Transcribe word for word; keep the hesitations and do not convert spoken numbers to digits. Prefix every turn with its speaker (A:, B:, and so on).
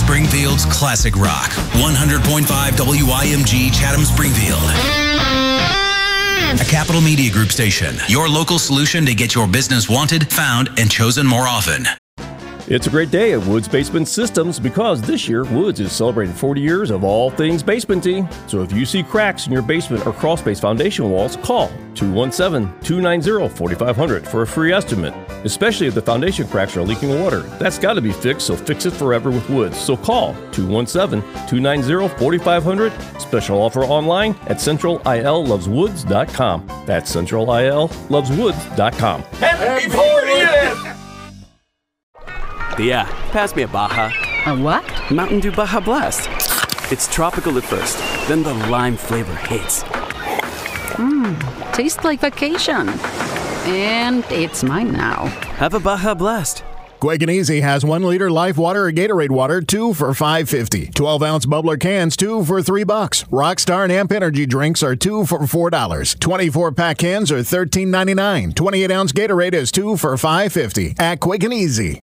A: Springfield's classic rock. one hundred point five W I M G Chatham Springfield. A Capital Media Group station. Your local solution to get your business wanted, found, and chosen more often.
B: It's a great day at Woods Basement Systems because this year Woods is celebrating forty years of all things basementy. So if you see cracks in your basement or crawl space foundation walls, call two one seven, two nine zero, four five zero zero for a free estimate. Especially if the foundation cracks are leaking water. That's got to be fixed, so fix it forever with Woods. So call two one seven, two nine zero, four five zero zero. Special offer online at central I L loves woods dot com. That's central I L loves woods dot com.
C: Happy fortieth!
D: Yeah, pass me a Baja.
E: A what?
D: Mountain Dew Baja Blast. It's tropical at first, then the lime flavor hits.
E: Mmm, tastes like vacation. And it's mine now.
D: Have a Baja Blast.
F: Quick and Easy has one liter Life Water or Gatorade water, two for five fifty. twelve ounce bubbler cans, two for three bucks. Rockstar and Amp Energy drinks are two for four dollars. twenty-four pack cans are thirteen ninety-nine. twenty-eight ounce Gatorade is two for five fifty at Quick and Easy.